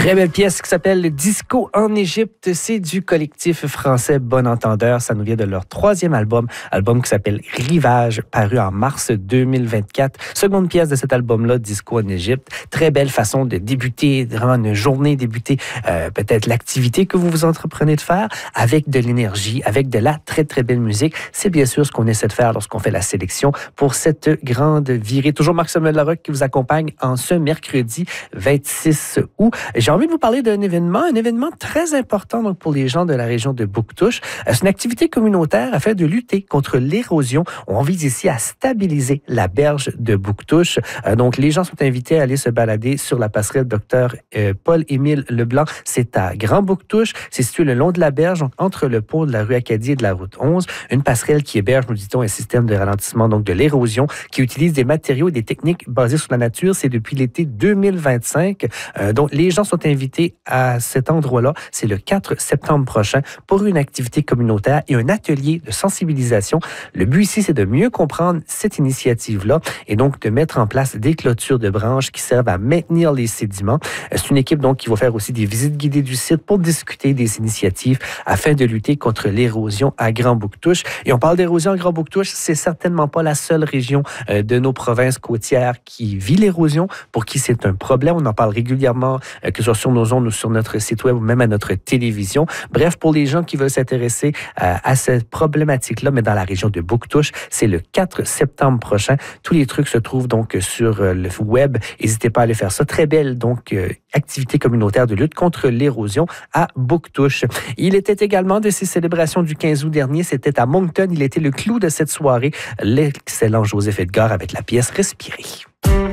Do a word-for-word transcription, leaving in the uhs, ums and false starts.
Très belle pièce qui s'appelle Disco en Égypte. C'est du collectif français Bon Entendeur. Ça nous vient de leur troisième album, album qui s'appelle Rivage, paru en mars deux mille vingt-quatre. Seconde pièce de cet album-là, Disco en Égypte. Très belle façon de débuter, vraiment une journée, débuter euh, peut-être l'activité que vous vous entreprenez de faire avec de l'énergie, avec de la très, très belle musique. C'est bien sûr ce qu'on essaie de faire lorsqu'on fait la sélection pour cette grande virée. Toujours Marc-Samuel Larocque qui vous accompagne en ce mercredi vingt-six août. J'ai envie de vous parler d'un événement, un événement très important donc, pour les gens de la région de Bouctouche. C'est une activité communautaire afin de lutter contre l'érosion. On vise ici à stabiliser la berge de Bouctouche. Donc, les gens sont invités à aller se balader sur la passerelle Docteur Paul-Émile Leblanc. C'est à Grand-Bouctouche. C'est situé le long de la berge, donc, entre le pont de la rue Acadie et de la route onze. Une passerelle qui héberge, nous dit-on, un système de ralentissement donc de l'érosion qui utilise des matériaux et des techniques basées sur la nature. C'est depuis l'été deux mille vingt-cinq. Euh, donc, les gens sont invités à cet endroit-là. C'est le quatre septembre prochain pour une activité communautaire et un atelier de sensibilisation. Le but ici, c'est de mieux comprendre cette initiative-là et donc de mettre en place des clôtures de branches qui servent à maintenir les sédiments. C'est une équipe donc qui va faire aussi des visites guidées du site pour discuter des initiatives afin de lutter contre l'érosion à Grand-Bouctouche. Et on parle d'érosion à Grand-Bouctouche, c'est certainement pas la seule région euh, de nos provinces côtières qui vit l'érosion, pour qui c'est un problème. On en parle régulièrement, euh, que ce soit sur nos ondes ou sur notre site web ou même à notre télévision. Bref, pour les gens qui veulent s'intéresser euh, à cette problématique-là, mais dans la région de Bouctouche, c'est le quatre septembre prochain. Tous les trucs se trouvent donc sur euh, le web. N'hésitez pas à aller faire ça. Très belle donc euh, activité communautaire de lutte contre l'érosion à Bouctouche. Il était également de ces célébrations du quinze août dernier. C'était à Moncton. Il était le clou de cette soirée. L'excellent Joseph Edgar avec la pièce Respirer.